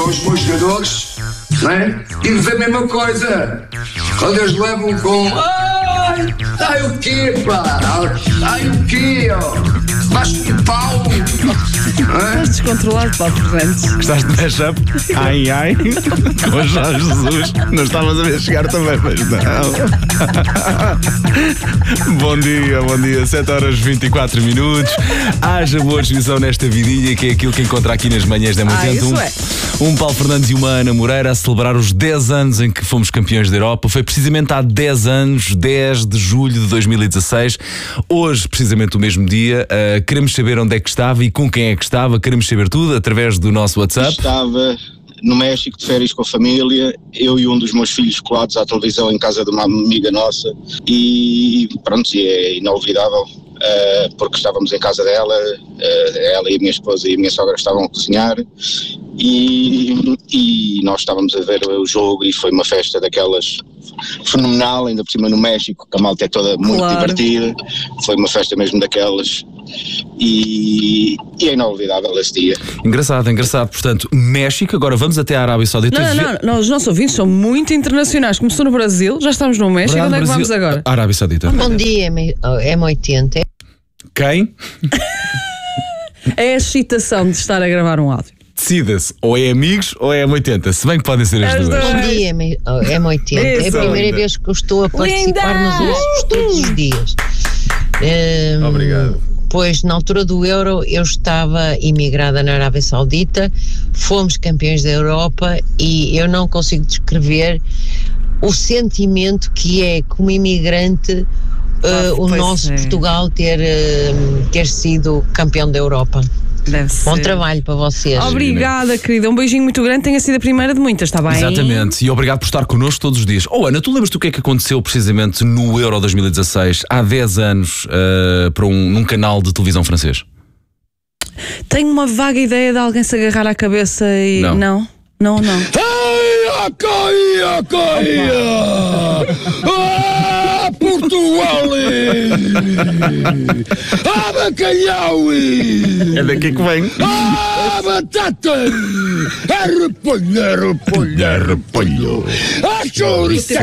aos meus jogadores, não é? Digo-vos a mesma coisa. Quando eles levam com ai o quê, pá? Ai o quê, ó? Baixo de pau. Estás descontrolado, Paulo Fernandes. Gostaste de mashup? Ai, ai. Com o Jorge Jesus. Não estavas a ver chegar também, mas não. Bom dia. 7 horas 24 minutos. Haja boa disposição nesta vidinha, que é aquilo que encontra aqui nas manhãs da manhã. Um Paulo Fernandes e uma Ana Moreira a celebrar os 10 anos em que fomos campeões da Europa. Foi precisamente há 10 anos, 10 de julho de 2016. Hoje, precisamente o mesmo dia, queremos saber onde é que estava e com quem é que estava. Queremos saber tudo através do nosso WhatsApp. Estava no México de férias com a família, eu e um dos meus filhos colados à televisão em casa de uma amiga nossa, e pronto, é inolvidável, porque estávamos em casa dela, ela e a minha esposa e a minha sogra estavam a cozinhar, e nós estávamos a ver o jogo, e foi uma festa daquelas fenomenal, ainda por cima no México, que a malta é toda muito divertida, foi uma festa mesmo daquelas, e é inolvidável esse dia. Engraçado, portanto, México, agora vamos até a Arábia Saudita. Não, os nossos ouvintes são muito internacionais. Começou no Brasil, já estamos no México, onde é que vamos agora? Arábia Saudita. Bom dia, M80. Quem? É a excitação de estar a gravar um áudio. Decida-se, ou é amigos ou é M80, se bem que podem ser as duas. Bom dia, M80. É a primeira vez que eu estou a participar nos Ursos todos os dias. Obrigado. Pois na altura do Euro eu estava imigrada na Arábia Saudita, fomos campeões da Europa, e eu não consigo descrever o sentimento que é, como imigrante, o nosso Portugal ter sido campeão da Europa. Bom trabalho para vocês. Obrigada, querida. Um beijinho muito grande. Tenha sido a primeira de muitas, está bem? Exatamente. E obrigado por estar connosco todos os dias. Ana, tu lembras-te o que é que aconteceu precisamente no Euro 2016, há 10 anos, num canal de televisão francês? Tenho uma vaga ideia de alguém se agarrar à cabeça e... Não. Portugal! Bacalhau! É daqui que vem. Batata! Repolho! Chouriça!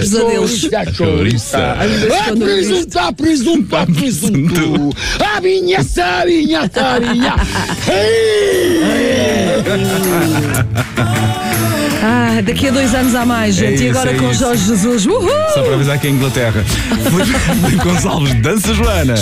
Presunto! Vinhaça! Daqui a 2 anos há mais, gente. E agora com Jorge Jesus. Uhul! Só para avisar que é Inglaterra. Filipe Gonçalves, dança Joana.